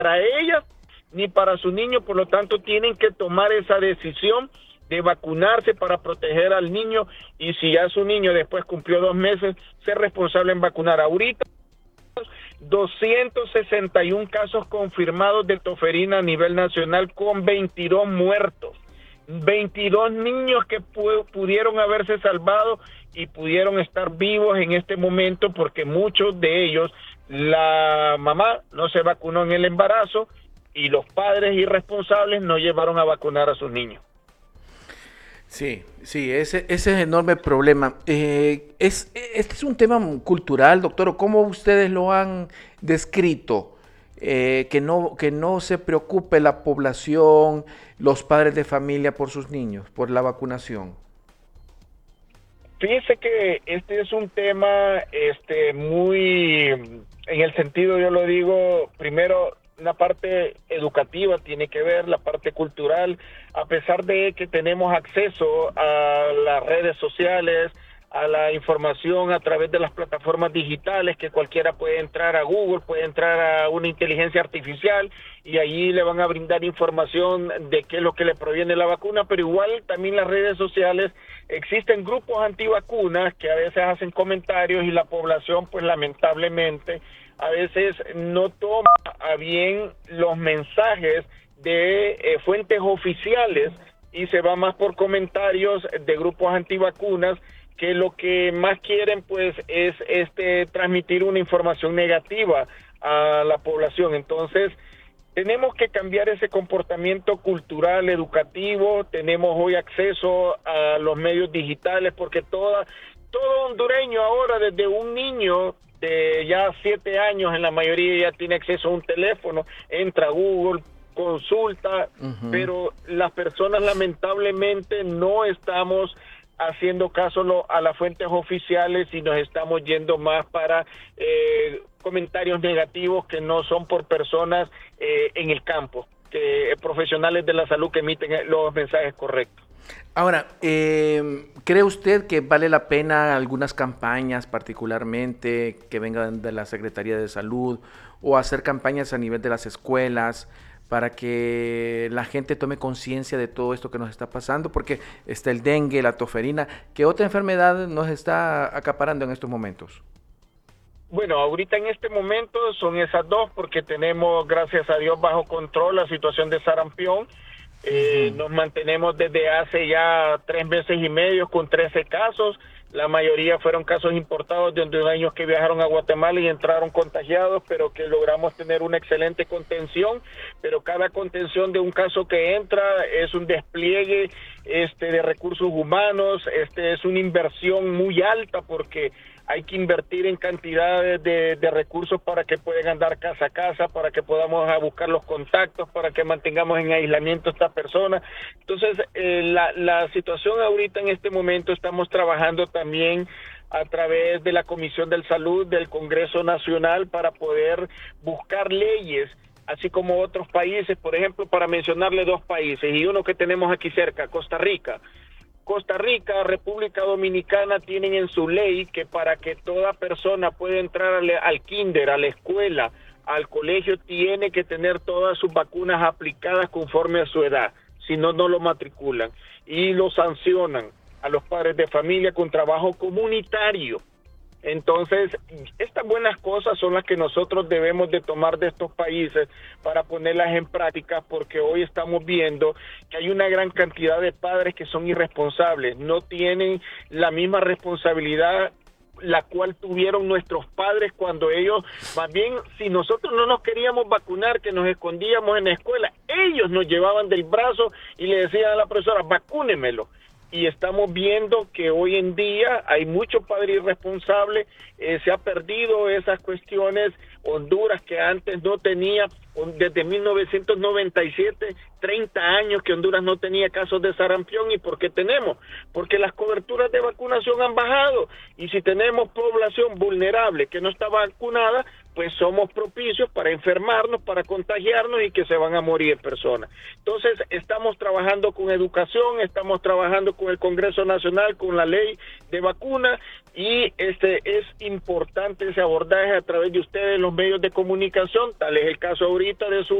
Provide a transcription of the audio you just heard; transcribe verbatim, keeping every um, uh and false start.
para ellas ni para sus niños, por lo tanto tienen que tomar esa decisión de vacunarse para proteger al niño, y si ya su niño después cumplió dos meses, ser responsable en vacunar. Ahorita doscientos sesenta y uno casos confirmados de toferina a nivel nacional con veintidós muertos, veintidós niños que pu pudieron haberse salvado y pudieron estar vivos en este momento porque muchos de ellos, la mamá no se vacunó en el embarazo y los padres irresponsables no llevaron a vacunar a sus niños. Sí, sí, ese, ese es el enorme problema. Eh, es, este es un tema cultural, doctor, ¿cómo ustedes lo han descrito? Eh, que no, que no se preocupe la población, los padres de familia por sus niños, por la vacunación. Fíjese que este es un tema este, muy, en el sentido, yo lo digo, primero, una parte educativa tiene que ver, la parte cultural, a pesar de que tenemos acceso a las redes sociales, a la información a través de las plataformas digitales, que cualquiera puede entrar a Google, puede entrar a una inteligencia artificial y allí le van a brindar información de qué es lo que le proviene la vacuna, pero igual también las redes sociales, existen grupos antivacunas que a veces hacen comentarios y la población pues lamentablemente a veces no toma a bien los mensajes de eh, fuentes oficiales y se va más por comentarios de grupos antivacunas que lo que más quieren pues es este transmitir una información negativa a la población. Entonces tenemos que cambiar ese comportamiento cultural, educativo. Tenemos hoy acceso a los medios digitales porque toda, todo hondureño ahora, desde un niño de ya siete años, en la mayoría ya tiene acceso a un teléfono, entra a Google, consulta, uh-huh. Pero las personas lamentablemente no estamos haciendo caso lo, a las fuentes oficiales y nos estamos yendo más para eh, comentarios negativos que no son por personas eh, en el campo, que eh, profesionales de la salud que emiten los mensajes correctos. Ahora, eh, ¿cree usted que vale la pena algunas campañas particularmente que vengan de la Secretaría de Salud o hacer campañas a nivel de las escuelas para que la gente tome conciencia de todo esto que nos está pasando? Porque está el dengue, la toferina, ¿qué otra enfermedad nos está acaparando en estos momentos? Bueno, ahorita en este momento son esas dos porque tenemos, gracias a Dios, bajo control la situación de sarampión. Eh, uh-huh. Nos mantenemos desde hace ya tres meses y medio con trece casos. La mayoría fueron casos importados de hondureños que viajaron a Guatemala y entraron contagiados, pero que logramos tener una excelente contención. Pero cada contención de un caso que entra es un despliegue este, de recursos humanos, este es una inversión muy alta porque hay que invertir en cantidades de, de recursos para que puedan andar casa a casa, para que podamos a buscar los contactos, para que mantengamos en aislamiento a estas personas. Entonces, eh, la, la situación ahorita en este momento estamos trabajando también a través de la Comisión de Salud del Congreso Nacional para poder buscar leyes, así como otros países, por ejemplo, para mencionarle dos países, y uno que tenemos aquí cerca, Costa Rica. Costa Rica, República Dominicana tienen en su ley que para que toda persona pueda entrar al, al kinder, a la escuela, al colegio, tiene que tener todas sus vacunas aplicadas conforme a su edad, si no, no lo matriculan. Y lo sancionan a los padres de familia con trabajo comunitario. Entonces, estas buenas cosas son las que nosotros debemos de tomar de estos países para ponerlas en práctica, porque hoy estamos viendo que hay una gran cantidad de padres que son irresponsables, no tienen la misma responsabilidad la cual tuvieron nuestros padres cuando ellos, más bien, si nosotros no nos queríamos vacunar, que nos escondíamos en la escuela, ellos nos llevaban del brazo y le decían a la profesora, vacúnemelo. Y estamos viendo que hoy en día hay mucho padre irresponsable, eh, se ha perdido esas cuestiones. Honduras, que antes no tenía, desde mil novecientos noventa y siete, treinta años que Honduras no tenía casos de sarampión. ¿Y por qué tenemos? Porque las coberturas de vacunación han bajado, y si tenemos población vulnerable que no está vacunada, pues somos propicios para enfermarnos, para contagiarnos y que se van a morir personas. Entonces, estamos trabajando con educación, estamos trabajando con el Congreso Nacional, con la ley de vacunas, y este es importante ese abordaje a través de ustedes, los medios de comunicación, tal es el caso ahorita de su